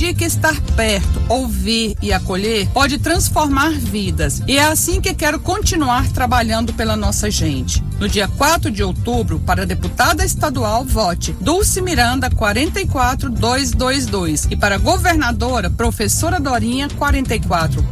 Entendi que estar perto, ouvir e acolher pode transformar vidas. E é assim que quero continuar trabalhando pela nossa gente. No dia 4 de outubro, para deputada estadual, vote Dulce Miranda 44222 e para governadora, professora Dorinha 44